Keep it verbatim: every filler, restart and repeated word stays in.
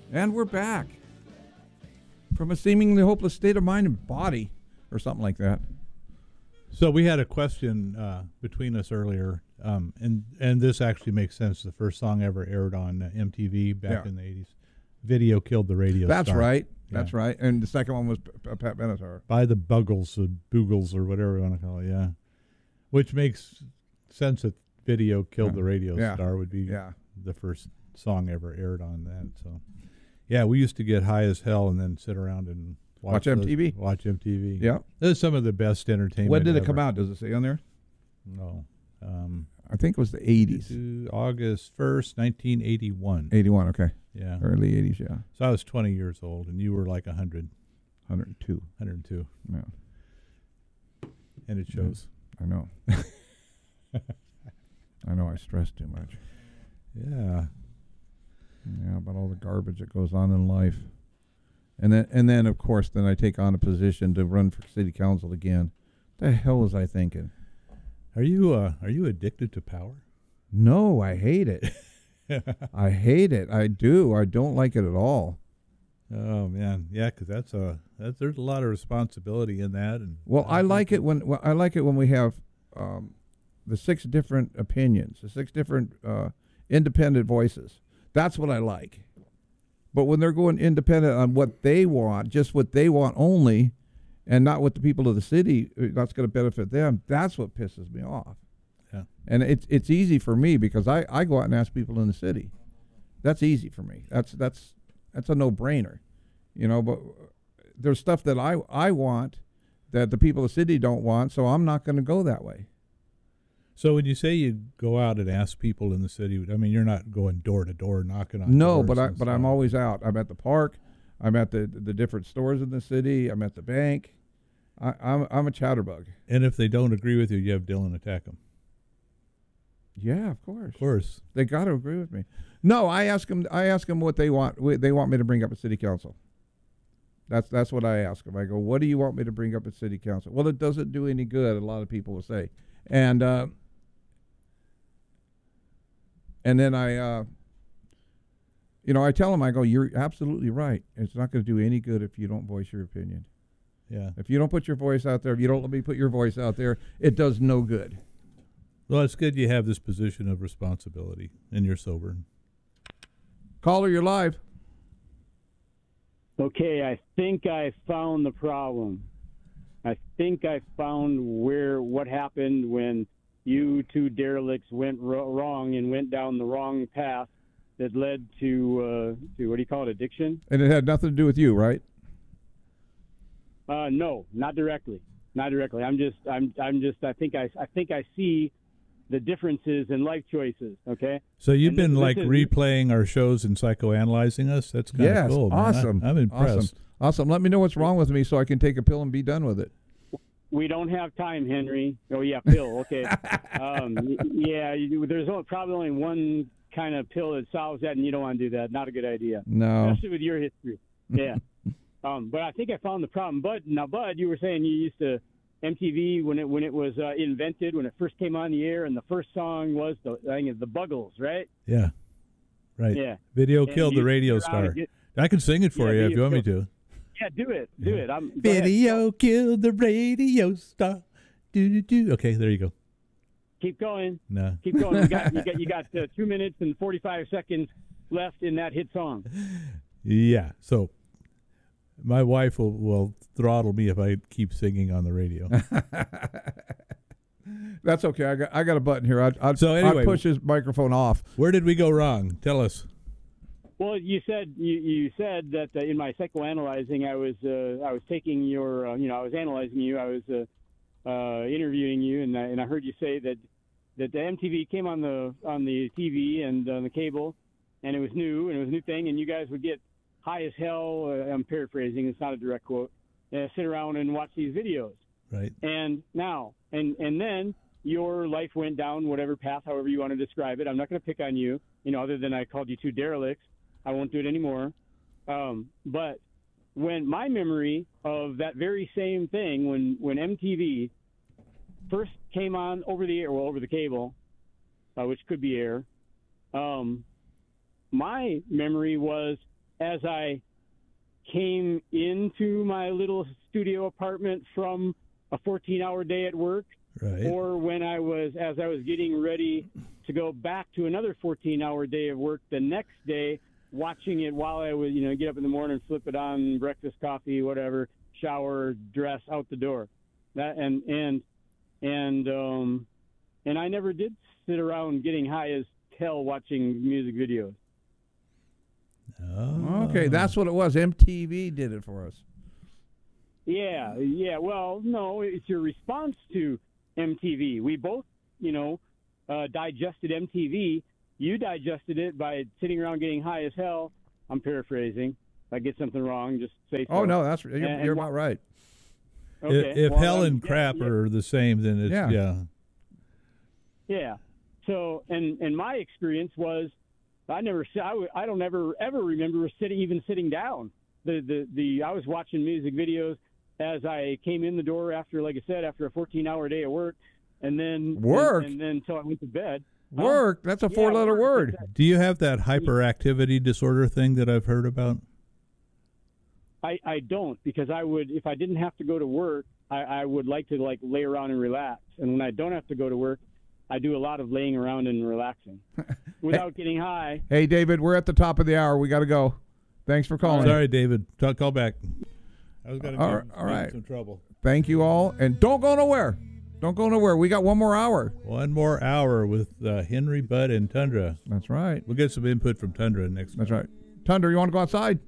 And we're back from a seemingly hopeless state of mind and body, or something like that. So we had a question uh, between us earlier, um, and and this actually makes sense. The first song ever aired on uh, M T V back Yeah. in the eighties. Video killed the radio That's star. right. Yeah. That's right. And the second one was P- P- Pat Benatar. By the Buggles, or Boogles, or whatever you want to call it, yeah. Which makes sense that Video Killed Yeah. the Radio Yeah. Star would be Yeah. the first song ever aired on that. So, yeah, we used to get high as hell and then sit around and watch, Watch M T V. those- watch M T V. Yeah. This is some of the best entertainment. When did it ever. come out? Does it say on there? No. Um, I think it was the eighties. to August first, nineteen eighty-one. eighty-one, okay. Yeah. Early eighties, yeah. So I was twenty years old, and you were like one hundred, one hundred two. one hundred two. Yeah. And it shows. I know. I know I stress too much. Yeah. Yeah, about all the garbage that goes on in life. And then, and then, of course, then I take on a position to run for city council again. The hell was I thinking? Are you uh, are you addicted to power? No, I hate it. I hate it. I do. I don't like it at all. Oh man, yeah, because that's a that's, there's a lot of responsibility in that. And Well, I like it when well, I like it when we have um, the six different opinions, the six different uh, independent voices. That's what I like. But when they're going independent on what they want, just what they want only, and not what the people of the city uh, that's going to benefit them, that's what pisses me off. Yeah. And it's it's easy for me because I, I go out and ask people in the city. That's easy for me. That's that's that's a no-brainer. You know, but there's stuff that I I want that the people of the city don't want, so I'm not going to go that way. So when you say you go out and ask people in the city, I mean you're not going door to door knocking on No, doors but I and but I'm stuff. always out. I'm at the park. I'm at the the different stores in the city. I'm at the bank. I, I'm I'm a chatterbug. And if they don't agree with you, you have Dylan attack them. Yeah, of course. Of course. They got to agree with me. No, I ask them. I ask them what they want. wh- They want me to bring up at city council. That's that's what I ask them. I go, what do you want me to bring up at city council? Well, it doesn't do any good. A lot of people will say, and uh, and then I, uh, you know, I tell them, I go, you're absolutely right. It's not going to do any good if you don't voice your opinion. Yeah. If you don't put your voice out there, if you don't let me put your voice out there, it does no good. Well, it's good you have this position of responsibility, and you're sober. Caller, you're live. Okay, I think I found the problem. I think I found where what happened when you two derelicts went ro- wrong and went down the wrong path that led to uh, to what do you call it, addiction? And it had nothing to do with you, right? Uh, no, not directly, not directly. I'm just, I'm, I'm just. I think I, I think I see the differences in life choices. Okay. So you've And been this- like this is- replaying our shows and psychoanalyzing us? That's kind of Yes, cool, man. awesome. I, I'm impressed. Awesome. Awesome. Let me know what's wrong with me so I can take a pill and be done with it. We don't have time, Henry. Oh yeah, pill. Okay. um, y- yeah, you, there's only, probably only one kind of pill that solves that, and you don't want to do that. Not a good idea, No. especially with your history. Yeah. um, but I think I found the problem. Bud, now, Bud, you were saying you used to M T V when it when it was uh, invented, when it first came on the air, and the first song was the I think it's the Buggles, right? Yeah. Right. Yeah. Video And killed you the radio sit around and star. get- I can sing it for Yeah, you if video you want me killed- to. Yeah, do it, do Yeah. it. I'm go ahead. Video killed the radio star. Do do do. Okay, there you go. Keep going. No. Keep going. You got you got you got uh, two minutes and forty five seconds left in that hit song. Yeah. So my wife will, will throttle me if I keep singing on the radio. That's okay. I got I got a button here. I'd, I'd, So anyway- I'd push his microphone off. Where did we go wrong? Tell us. Well, you said you, you said that uh, in my psychoanalyzing, I was uh, I was taking your uh, you know I was analyzing you, I was uh, uh, interviewing you, and I, and I heard you say that that the M T V came on the on the T V and on the cable, and it was new and it was a new thing, and you guys would get high as hell. Uh, I'm paraphrasing; it's not a direct quote. Uh, sit around and watch these videos, Right. and now and and then your life went down whatever path, however you want to describe it. I'm not going to pick on you, you know, other than I called you two derelicts. I won't do it anymore. Um, but when my memory of that very same thing, when, when M T V first came on over the air, well, over the cable, uh, which could be air, um, my memory was as I came into my little studio apartment from a fourteen-hour day at work, Right. or when I was, as I was getting ready to go back to another fourteen-hour day of work the next day, watching it while I was, you know, get up in the morning, flip it on, breakfast, coffee, whatever, shower, dress, out the door. That and and and um, and I never did sit around getting high as hell watching music videos. Oh. Okay, that's what it was. M T V did it for us. Yeah, yeah. Well, no, it's your response to M T V. We both, you know, uh, digested M T V. You digested it by sitting around getting high as hell. I'm paraphrasing. If I get something wrong, just say so. Oh no, that's you're, And- you're and- about right. Okay. If, if well, hell um, and yeah, crap yeah, are the same, then it's Yeah. yeah. Yeah. So, and and my experience was, I never, I, w- I don't ever ever remember sitting even sitting down. The the the I was watching music videos as I came in the door after, like I said, after a fourteen-hour day of work, and then Work? and, and then until I went to bed. Huh? Work. That's a Yeah, four-letter work. word. Do you have that hyperactivity disorder thing that I've heard about? I, I don't, because I would, if I didn't have to go to work, I, I would like to like lay around and relax. And when I don't have to go to work, I do a lot of laying around and relaxing without getting high. Hey, David, we're at the top of the hour. We got to go. Thanks for calling. Sorry, David. Talk, call back. I was going to All get right, all right. some trouble. Thank you all, and don't go nowhere. Don't go nowhere. We got one more hour. One more hour with uh, Henry, Bud, and Tundra. That's right. We'll get some input from Tundra next. That's right. Tundra, you want to go outside?